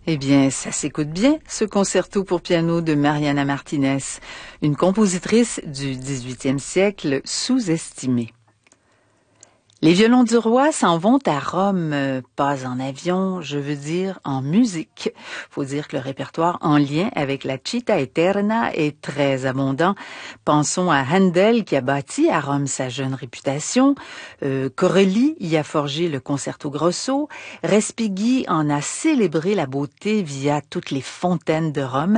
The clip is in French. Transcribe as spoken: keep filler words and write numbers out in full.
Eh bien, ça s'écoute bien, ce concerto pour piano de Mariana Martinez, une compositrice du dix-huitième siècle sous-estimée. Les violons du roi s'en vont à Rome, euh, pas en avion, je veux dire en musique. Faut dire que le répertoire en lien avec la Città Eterna est très abondant. Pensons à Handel qui a bâti à Rome sa jeune réputation, euh, Corelli y a forgé le concerto grosso, Respighi en a célébré la beauté via toutes les fontaines de Rome,